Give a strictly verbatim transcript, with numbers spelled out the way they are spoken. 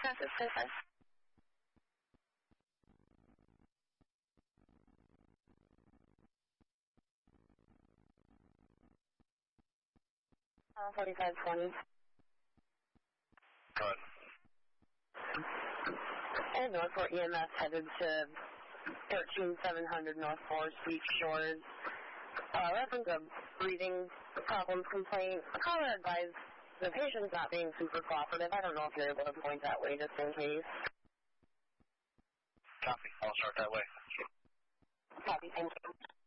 Census Citizen. Uh, forty-five twenty. Go ahead. And Northport E M S headed to thirteen seven hundred North fourth, Beach Shores. Uh, reference a breathing problems complaint. Caller advised the patient's not being super cooperative. I don't know if you're able to point that way just in case. Copy. I'll start that way. Copy, thank you.